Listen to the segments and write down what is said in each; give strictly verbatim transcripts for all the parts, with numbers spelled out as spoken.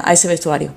a ese vestuario?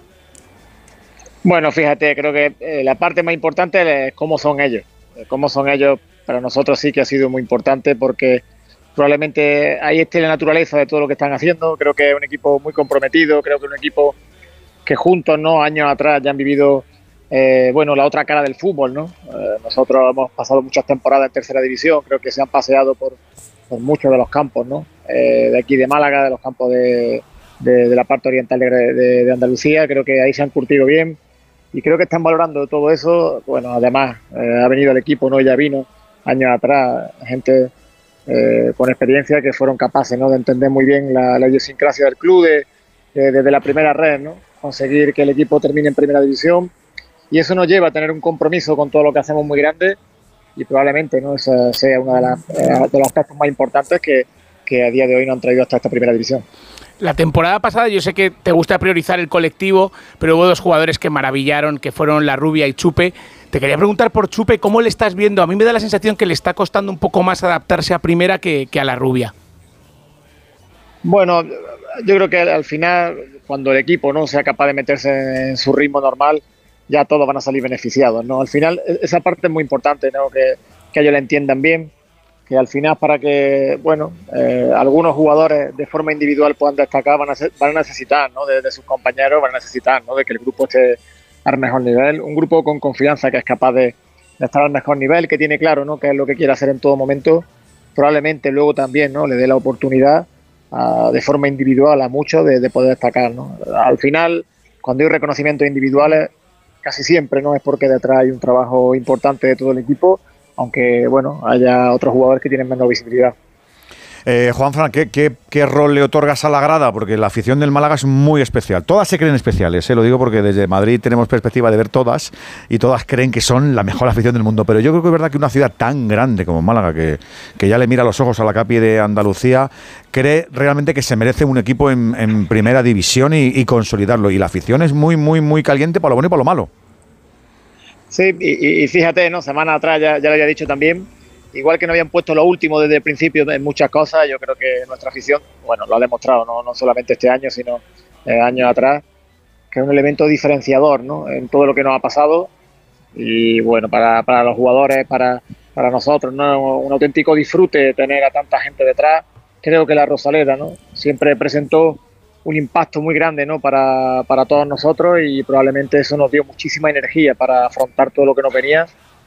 Bueno, fíjate, creo que eh, la parte más importante es cómo son ellos. Cómo son ellos para nosotros sí que ha sido muy importante porque probablemente ahí esté la naturaleza de todo lo que están haciendo. Creo que es un equipo muy comprometido, creo que es un equipo que juntos, ¿no?, años atrás ya han vivido eh, bueno, la otra cara del fútbol, ¿no? Eh, nosotros hemos pasado muchas temporadas en tercera división, creo que se han paseado por, por muchos de los campos, ¿no? Eh, de aquí de Málaga, de los campos de, de, de la parte oriental de, de, de Andalucía, creo que ahí se han curtido bien y creo que están valorando todo eso. Bueno, además eh, ha venido el equipo, ¿no? Ya vino años atrás gente eh, con experiencia que fueron capaces, ¿no?, de entender muy bien la, la idiosincrasia del club de, de, desde la primera red, ¿no? Conseguir que el equipo termine en primera división y eso nos lleva a tener un compromiso con todo lo que hacemos muy grande y probablemente, ¿no?, ese sea uno de, las, de los aspectos más importantes que, que a día de hoy nos han traído hasta esta primera división. La temporada pasada yo sé que te gusta priorizar el colectivo, pero hubo dos jugadores que maravillaron, que fueron Larrubia y Chupe. Te quería preguntar por Chupe, ¿cómo le estás viendo? A mí me da la sensación que le está costando un poco más adaptarse a primera que, que a Larrubia. Bueno, yo creo que al final, cuando el equipo no sea capaz de meterse en su ritmo normal, ya todos van a salir beneficiados, ¿no? Al final, esa parte es muy importante, ¿no?, que, que ellos la entiendan bien, que al final para que, bueno, eh, algunos jugadores de forma individual puedan destacar, van a, ser, van a necesitar, ¿no?, de, de sus compañeros, van a necesitar, ¿no?, de que el grupo esté al mejor nivel, un grupo con confianza que es capaz de, de estar al mejor nivel, que tiene claro, ¿no?, qué es lo que quiere hacer en todo momento, probablemente luego también, ¿no?, le dé la oportunidad a, de forma individual a muchos de, de poder destacar, ¿no? Al final, cuando hay reconocimientos individuales, casi siempre no es porque detrás hay un trabajo importante de todo el equipo, aunque bueno, haya otros jugadores que tienen menos visibilidad. Eh, Juanfran, ¿qué, qué, ¿qué rol le otorgas a la grada? Porque la afición del Málaga es muy especial. Todas se creen especiales, ¿eh? Lo digo porque desde Madrid tenemos perspectiva de ver todas y todas creen que son la mejor afición del mundo. Pero yo creo que es verdad que una ciudad tan grande como Málaga, que, que ya le mira los ojos a la capi de Andalucía, cree realmente que se merece un equipo en, en primera división y, y consolidarlo. Y la afición es muy, muy, muy caliente para lo bueno y para lo malo. Sí, y, y fíjate, ¿no?, semana atrás ya, ya lo había dicho también, igual que no habían puesto lo último desde el principio en muchas cosas, yo creo que nuestra afición, bueno, lo ha demostrado, no, no solamente este año, sino eh, años atrás, que es un elemento diferenciador, ¿no?, en todo lo que nos ha pasado. Y bueno, para, para los jugadores, para, para nosotros, ¿no?, un auténtico disfrute tener a tanta gente detrás. Creo que la Rosaleda, ¿no?, siempre presentó un impacto muy grande, ¿no?, para, para todos nosotros y probablemente eso nos dio muchísima energía para afrontar todo lo que nos venía.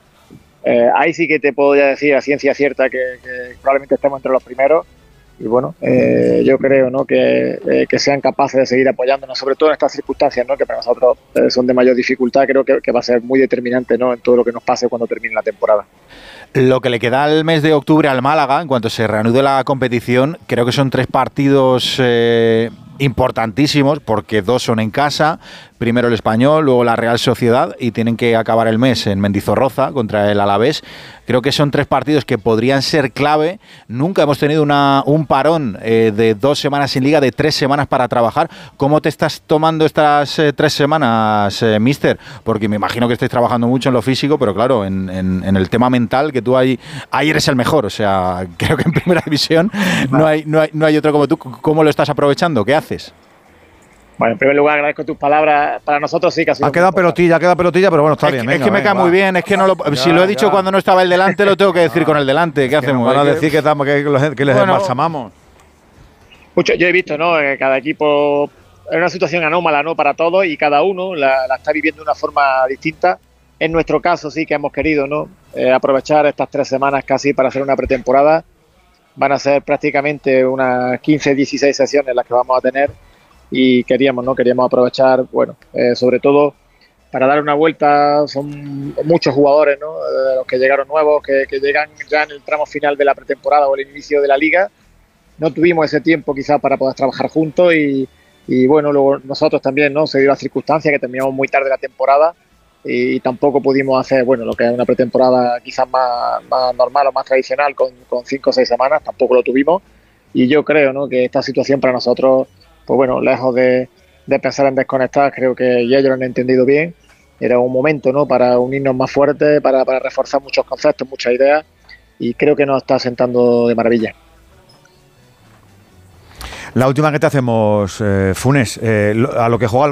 Eh, ahí sí que te puedo ya decir a ciencia cierta que, que probablemente estemos entre los primeros y bueno, eh, yo creo, ¿no?, que, eh, que sean capaces de seguir apoyándonos, sobre todo en estas circunstancias, ¿no?, que para nosotros eh, son de mayor dificultad. Creo que, que va a ser muy determinante, ¿no?, en todo lo que nos pase cuando termine la temporada. Lo que le queda al mes de octubre al Málaga, en cuanto se reanude la competición, creo que son tres partidos eh, importantísimos, porque dos son en casa, primero el Español, luego la Real Sociedad, y tienen que acabar el mes en Mendizorroza contra el Alavés. Creo que son tres partidos que podrían ser clave. Nunca hemos tenido una, un parón eh, de dos semanas sin liga, de tres semanas para trabajar. ¿Cómo te estás tomando estas eh, tres semanas, eh, mister? Porque me imagino que estáis trabajando mucho en lo físico, pero claro, en, en, en el tema mental, que tú ahí, ahí eres el mejor. O sea, creo que en primera división no hay, no hay, no hay otro como tú. ¿Cómo lo estás aprovechando? ¿Qué haces? Bueno, en primer lugar, agradezco tus palabras. Para nosotros sí que ha sido... Ha quedado pelotilla, ha quedado pelotilla, pero bueno, está es bien. Que, venga, es que me venga, cae va. muy bien, es que no lo, Ya, si lo he dicho ya. cuando no estaba el delante, lo tengo que decir Ah, con el delante. ¿Qué es que hacemos? nos van a Hay que- decir que, estamos, que, los- que les Bueno. embalsamamos. Mucho, yo he visto, ¿no?, que cada equipo es una situación anómala, ¿no?, para todos y cada uno la, la está viviendo de una forma distinta. En nuestro caso sí que hemos querido, ¿no?, eh, aprovechar estas tres semanas casi para hacer una pretemporada. Van a ser prácticamente unas quince, dieciséis sesiones las que vamos a tener y queríamos, ¿no?, queríamos aprovechar, bueno, eh, sobre todo para dar una vuelta. Son muchos jugadores, ¿no?, eh, los que llegaron nuevos, que, que llegan ya en el tramo final de la pretemporada o el inicio de la liga. No tuvimos ese tiempo quizás para poder trabajar juntos y, y bueno, luego nosotros también, ¿no?, se dio la circunstancia que terminamos muy tarde la temporada y, y tampoco pudimos hacer, bueno, lo que es una pretemporada quizás más, más normal o más tradicional con, con cinco o seis semanas, tampoco lo tuvimos. Y yo creo, ¿no?, que esta situación para nosotros, pues bueno, lejos de, de pensar en desconectar, creo que ya ellos lo han entendido bien. Era un momento, ¿no?, para unirnos más fuerte, para, para reforzar muchos conceptos, muchas ideas y creo que nos está sentando de maravilla. La última que te hacemos, eh, Funes, eh, a lo que juega el